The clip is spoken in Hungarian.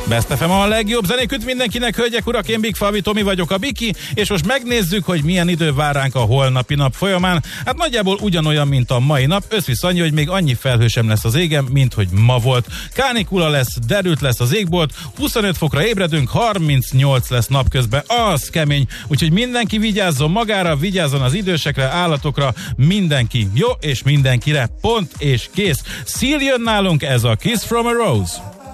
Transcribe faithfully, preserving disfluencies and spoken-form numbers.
Best ef em a legjobb zenéküt mindenkinek, hölgyek, urak, én Big Fabi Tomi vagyok, a Biki, és most megnézzük, hogy milyen idő vár ránk a holnapi nap folyamán. Hát nagyjából ugyanolyan, mint a mai nap, összvisz annyi, hogy még annyi felhő sem lesz az égen, mint hogy ma volt. Kánikula lesz, derült lesz az égbolt, huszonöt fokra ébredünk, harmincnyolc lesz napközben, az kemény, úgyhogy mindenki vigyázzon magára, vigyázzon az idősekre, állatokra, mindenki jó, és mindenkire, pont és kész. Szíl jön nálunk, ez a Kiss from a Rose.